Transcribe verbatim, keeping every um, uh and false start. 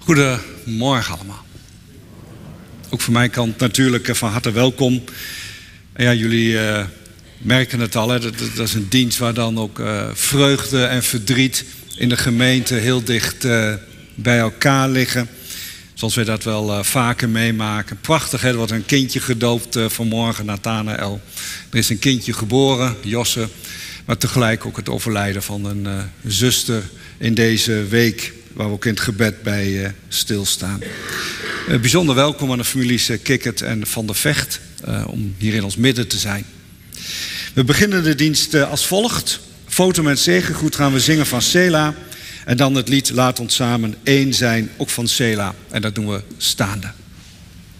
Goedemorgen allemaal. Ook van mijn kant natuurlijk van harte welkom. En ja, jullie uh, merken het al, hè? Dat, dat is een dienst waar dan ook uh, vreugde en verdriet in de gemeente heel dicht uh, bij elkaar liggen. Zoals wij dat wel uh, vaker meemaken. Prachtig, hè? Er wordt een kindje gedoopt uh, vanmorgen, Nathanael. Er is een kindje geboren, Josse. Maar tegelijk ook het overlijden van een uh, zuster in deze week, waar we ook in het gebed bij uh, stilstaan. Uh, bijzonder welkom aan de families uh, Kikkert en Van der Vecht uh, om hier in ons midden te zijn. We beginnen de dienst uh, als volgt. Foto met zegengroet gaan we zingen van Sela. En dan het lied Laat ons samen één zijn, ook van Sela. En dat doen we staande.